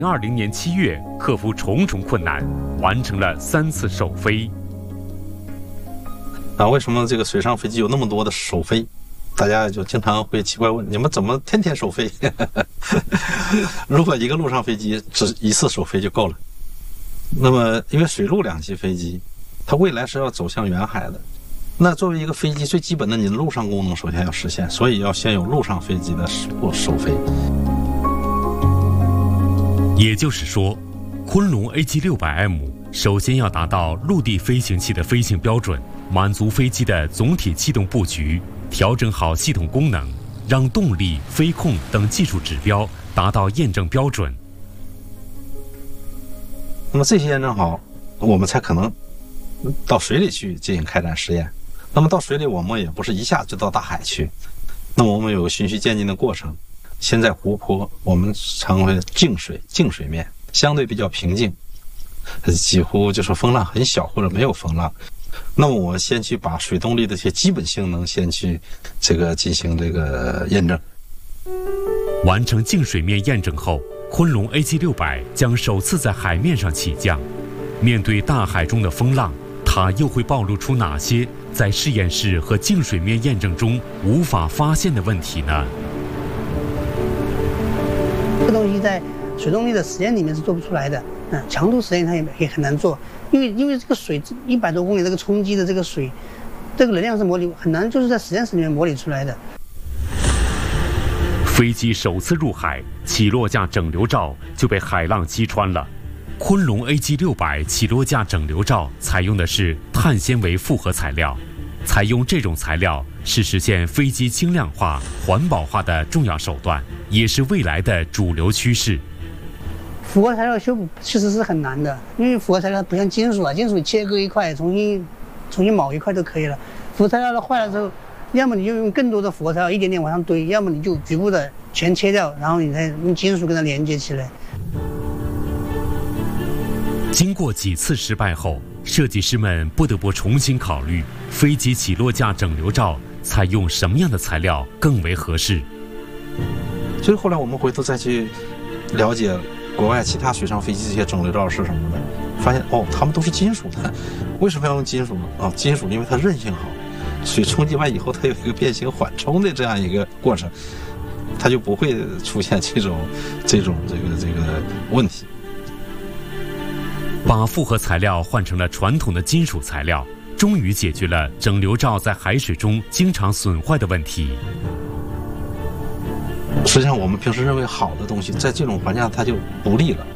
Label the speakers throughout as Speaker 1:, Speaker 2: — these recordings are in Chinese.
Speaker 1: 2020年7月，克服重重困难，完成了3次首飞。
Speaker 2: 为什么这个水上飞机有那么多的首飞？大家就经常会奇怪问：你们怎么天天首飞？如果一个陆上飞机只1次首飞就够了。那么，因为水陆两栖飞机，它未来是要走向远海的。那作为一个飞机，最基本的你的陆上功能首先要实现，所以要先有陆上飞机的首飞。
Speaker 1: 也就是说，昆龙 AG600M 首先要达到陆地飞行器的飞行标准，满足飞机的总体气动布局，调整好系统功能，让动力、飞控等技术指标达到验证标准。
Speaker 2: 那么这些验证好，我们才可能到水里去进行开展实验。那么到水里，我们也不是一下就到大海去，那么我们有个循序渐进的过程。先在湖泊，我们称为静水面，相对比较平静，几乎就是风浪很小或者没有风浪。那么我们先去把水动力的一些基本性能先去进行验证。
Speaker 1: 完成静水面验证后，昆龙 AG600将首次在海面上起降。面对大海中的风浪，它又会暴露出哪些在实验室和静水面验证中无法发现的问题呢？
Speaker 3: 这个东西在水动力的实验里面是做不出来的，强度实验它也很难做，因为这个水100多公里这个冲击的这个水，这个能量是模拟很难，就是在实验室里面模拟出来的。
Speaker 1: 飞机首次入海，起落架整流罩就被海浪击穿了。昆龙 AG600起落架整流罩采用的是碳纤维复合材料，采用这种材料是实现飞机轻量化、环保化的重要手段，也是未来的主流趋势。
Speaker 3: 复合材料修补其实是很难的，因为复合材料不像金属金属切割一块，重新铆一块就可以了。复合材料坏了之后，要么你就用更多的复合材料一点点往上堆，要么你就局部的全切掉，然后你再用金属跟它连接起来。
Speaker 1: 经过几次失败后，设计师们不得不重新考虑飞机起落架整流罩采用什么样的材料更为合适。
Speaker 2: 所以后来我们回头再去了解国外其他水上飞机这些整流罩是什么的，发现它们都是金属的。为什么要用金属呢？金属因为它韧性好，水冲击完以后它有一个变形缓冲的这样一个过程，它就不会出现这种问题。
Speaker 1: 把复合材料换成了传统的金属材料，终于解决了整流罩在海水中经常损坏的问题。
Speaker 2: 实际上我们平时认为好的东西，在这种环境下它就不利了。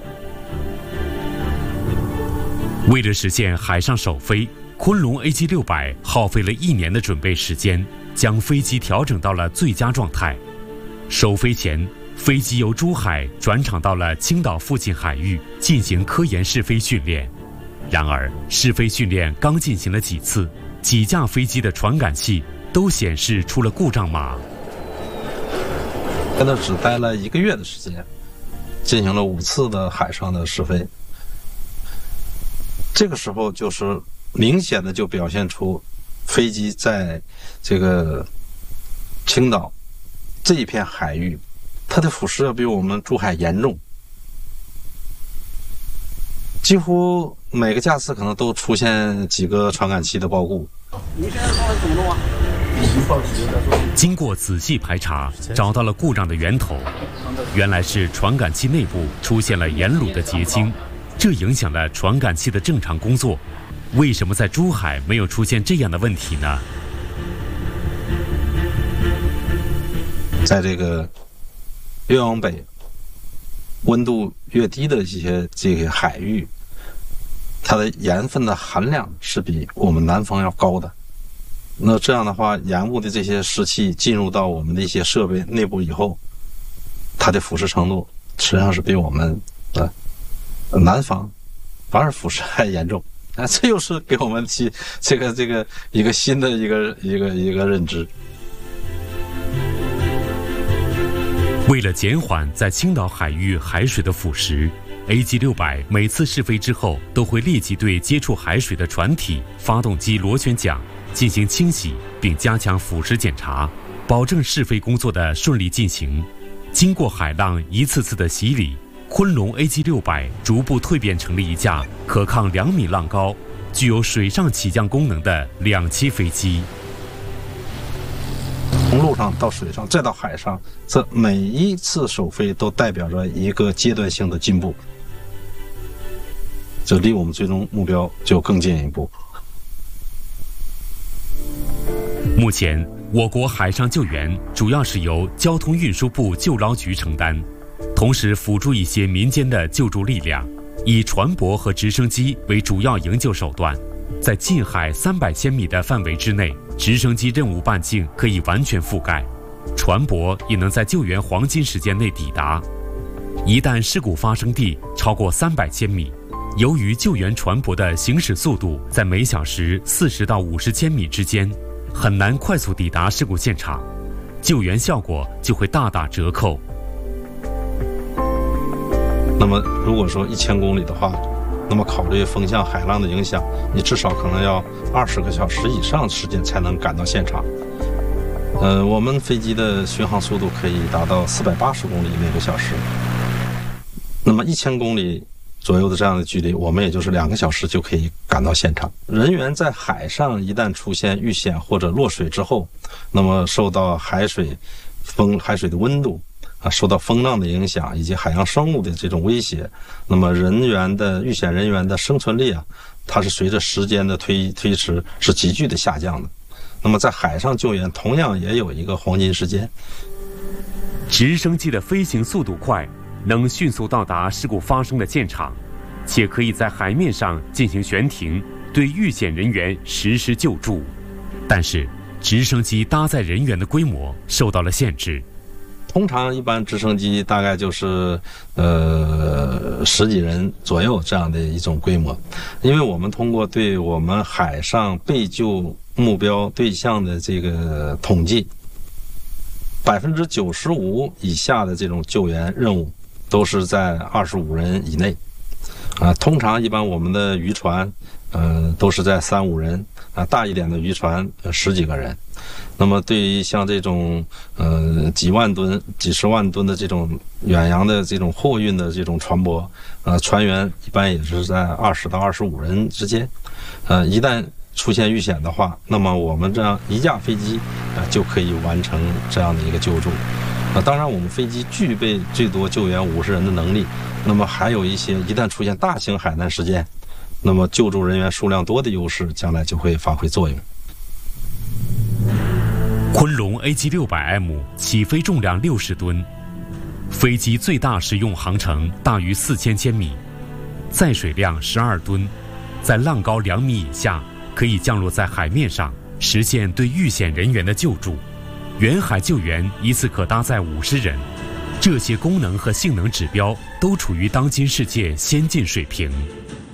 Speaker 1: 为了实现海上首飞，昆龙 AG600耗费了1年的准备时间，将飞机调整到了最佳状态。首飞前，飞机由珠海转场到了青岛附近海域进行科研试飞训练。然而，试飞训练刚进行了几次，几架飞机的传感器都显示出了故障码。
Speaker 2: 在那只待了1个月的时间，进行了5次的海上的试飞。这个时候就是明显的就表现出飞机在青岛这一片海域，它的腐蚀要比我们珠海严重，几乎每个架次可能都出现几个传感器的爆故。
Speaker 3: 你现在说的怎么弄啊？
Speaker 1: 经过仔细排查，找到了故障的源头，原来是传感器内部出现了盐卤的结晶，这影响了传感器的正常工作。为什么在珠海没有出现这样的问题呢？
Speaker 2: 在越往北，温度越低的这些海域，它的盐分的含量是比我们南方要高的。那这样的话，盐雾的这些湿气进入到我们的一些设备内部以后，它的腐蚀程度实际上是比我们南方反而腐蚀还严重。这又是给我们提一个新的一个认知。
Speaker 1: 为了减缓在青岛海域海水的腐蚀， AG600每次试飞之后都会立即对接触海水的船体、发动机螺旋桨进行清洗，并加强腐蚀检查，保证试飞工作的顺利进行。经过海浪一次次的洗礼， 昆龙 AG600逐步蜕变成了一架可抗2米浪高、具有水上起降功能的2栖飞机。
Speaker 2: 从陆上到水上再到海上，这每一次首飞都代表着一个阶段性的进步，这离我们最终目标就更进一步。
Speaker 1: 目前，我国海上救援主要是由交通运输部救捞局承担，同时辅助一些民间的救助力量，以船舶和直升机为主要营救手段。在近海300千米的范围之内，直升机任务半径可以完全覆盖，船舶也能在救援黄金时间内抵达。一旦事故发生地超过300千米，由于救援船舶的行驶速度在每小时40到50千米之间，很难快速抵达事故现场，救援效果就会大打折扣。
Speaker 2: 那么，如果说1000公里的话，那么考虑风向、海浪的影响，你至少可能要20个小时以上时间才能赶到现场。我们飞机的巡航速度可以达到480公里每个小时。那么1000公里左右的这样的距离，我们也就是2个小时就可以赶到现场。人员在海上一旦出现遇险或者落水之后，那么受到海水的温度受到风浪的影响以及海洋生物的这种威胁，那么遇险人员的生存力它是随着时间的推迟是急剧的下降的。那么在海上救援同样也有一个黄金时间。
Speaker 1: 直升机的飞行速度快，能迅速到达事故发生的现场，且可以在海面上进行悬停，对遇险人员实施救助。但是，直升机搭载人员的规模受到了限制。
Speaker 2: 通常一般直升机大概就是10几人左右这样的一种规模，因为我们通过对我们海上被救目标对象的这个统计，95%以下的这种救援任务都是在25人以内，通常一般我们的渔船都是在3、5人，大一点的渔船10几个人。那么对于像这种几万吨、几十万吨的这种远洋的这种货运的这种船舶，船员一般也是在20到25人之间。一旦出现遇险的话，那么我们这样一架飞机就可以完成这样的一个救助。当然我们飞机具备最多救援50人的能力，那么还有一些一旦出现大型海难事件，那么救助人员数量多的优势将来就会发挥作用。
Speaker 1: 昆龙 AG600M 起飞重量60吨，飞机最大实用航程大于4000千米，载水量12吨，在浪高2米以下可以降落在海面上，实现对遇险人员的救助。远海救援一次可搭载50人，这些功能和性能指标都处于当今世界先进水平。